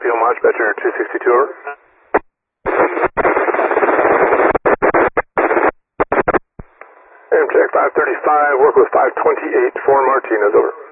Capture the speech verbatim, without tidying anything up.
Field Dispatcher two sixty-two, over. Amtrak five thirty-five, work with five twenty-eight for Martinez, over.